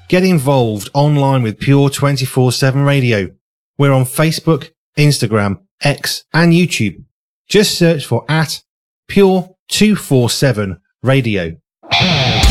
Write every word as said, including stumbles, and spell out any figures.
Get involved online with Pure twenty-four seven Radio. We're on Facebook, Instagram, X, and YouTube. Just search for at Pure two forty-seven Radio.